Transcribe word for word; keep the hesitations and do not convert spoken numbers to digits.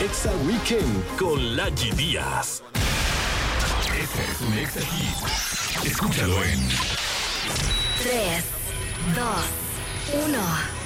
Exa Weekend con Lachi Díaz. Este es un Exa Hit. Escúchalo en tres, dos, uno.